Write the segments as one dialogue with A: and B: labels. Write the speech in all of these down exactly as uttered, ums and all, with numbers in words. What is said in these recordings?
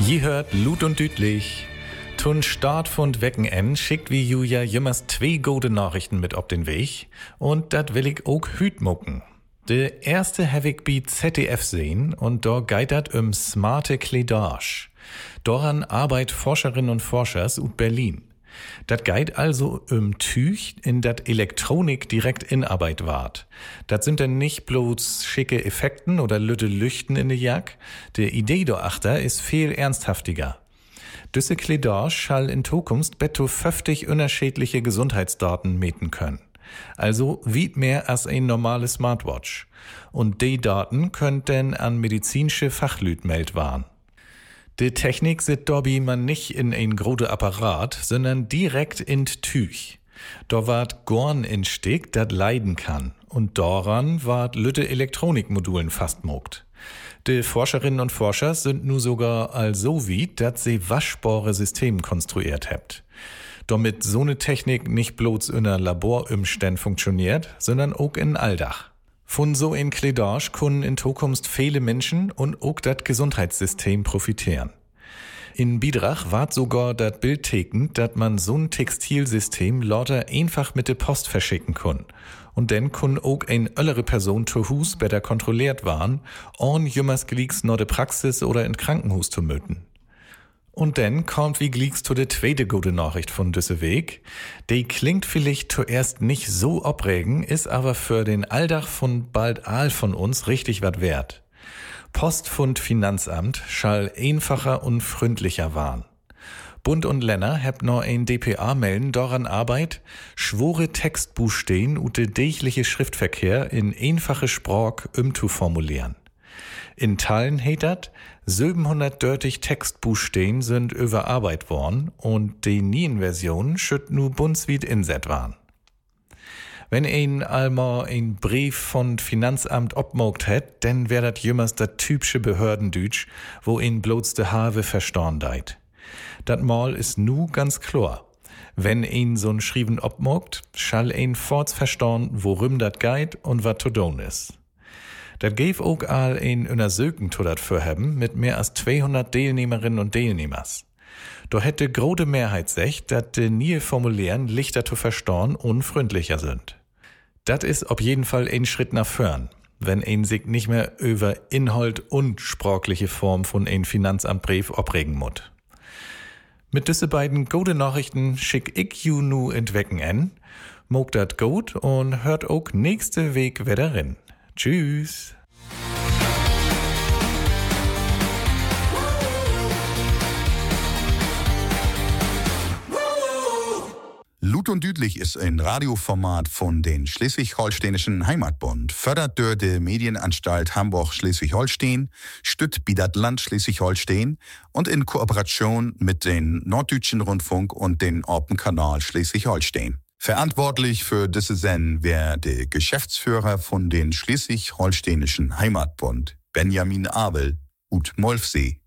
A: Je hört Lut und Dütlich. Tun Start von Wecken en schickt wie Julia jümmers zwei gute Nachrichten mit ob den Weg. Und dat will ich auch hüt mucken. De erste hab ich bi Z D F sehen und da geht dat um smarte Kleidage. Daran arbeit Forscherinnen und Forschers ut Berlin. Dat geht also um Tüch, in dat Elektronik direkt in Arbeit wart. Dat sind denn nicht bloß schicke Effekten oder lütte Lüchten in de Jack. De Idee dahinter ist viel ernsthaftiger. Düsse Kleidage schall in Zukunft betto fünfzig unterschiedliche Gesundheitsdaten meten können. Also wie mehr als ein normale Smartwatch. Und die Daten könnt denn an medizinische Fachlüt meldt waren. Die Technik sit dobi man nicht in ein grote Apparat, sondern direkt in Tüch. Da wart Gorn in Stick, dat leiden kann. Und daran wart lütte Elektronikmodulen fastmogt. Die Forscherinnen und Forscher sind nu sogar also wie, dat sie waschbare System konstruiert hebt. Damit so ne Technik nicht bloß in einer Laborumständ funktioniert, sondern auch in Alldach. Von so in Kleidage können in Zukunft viele Menschen und auch das Gesundheitssystem profitieren. In Bidrach ward sogar das Bild tekend, dass man so ein Textilsystem lauter einfach mit der Post verschicken kann. Und dann kun auch ein öllere Person zu Hus besser kontrolliert waren, ohn jümmers Gleeks nur de Praxis oder in Krankenhus zu möten. Und dann kommt wie Gleeks zu der zweite gute Nachricht von düsse Weg. Die klingt vielleicht zuerst nicht so opregen, ist aber für den Alldach von bald all von uns richtig wat wert. Post und Finanzamt schall einfacher und freundlicher waren. Bund und Länder hebt noch ein D P A melden, daran Arbeit, schwore Textbuchstaben und de dächliche Schriftverkehr in einfache Sprach um zu formulieren. In Teilen hetet, siebenhundertdreißig Textbuchstaben sind überarbeitet worden und die neuen Versionen schütt nu bundesweit inset waren. Wenn ein einmal ein Brief von Finanzamt obmogt hätt, dann wär dat jümmers dat typische Behördendütsch, wo ein bloß de Have verstorn deit. Dat Mal ist nu ganz klar. Wenn ein so'n Schrieben obmogt, schall ein forts verstorn, worum dat geit und wat to don is. Dat gäf auch all ein Untersöken to dat vorhaben mit mehr als zweihundert Teilnehmerinnen und Teilnehmers. Do hätte große Mehrheit secht, dat de nie Formulieren lichter zu verstorn und freundlicher sind. Dat is auf jeden Fall ein Schritt nach vorn, wenn ein sich nicht mehr über Inhalt und sprachliche Form von ein Finanzamtbrief opregen mut. Mit diese beiden gute Nachrichten schick ich you nu entwecken en, mogt dat gut und hört auch nächste Weg wieder rein. Tschüss.
B: Lut und Dütlich ist ein Radioformat von den Schleswig-Holsteinischen Heimatbund, fördert durch die Medienanstalt Hamburg-Schleswig-Holstein, stützt bi dat Land Schleswig-Holstein und in Kooperation mit den Norddeutschen Rundfunk und den Orpen-Kanal Schleswig-Holstein. Verantwortlich für diese Sendung wäre der Geschäftsführer von den Schleswig-Holsteinischen Heimatbund, Benjamin Abel, ut Molfsee.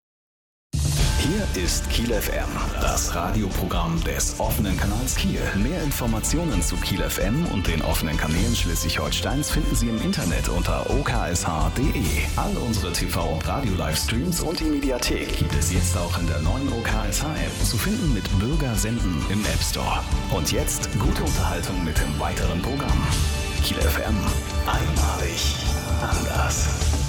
C: Hier ist Kiel F M, das Radioprogramm des offenen Kanals Kiel. Mehr Informationen zu Kiel F M und den offenen Kanälen Schleswig-Holsteins finden Sie im Internet unter o k s h punkt d e. All unsere T V- und Radio-Livestreams und die Mediathek gibt es jetzt auch in der neuen O K S H-App, zu finden mit Bürger senden im App Store. Und jetzt gute Unterhaltung mit dem weiteren Programm. Kiel F M, einmalig anders.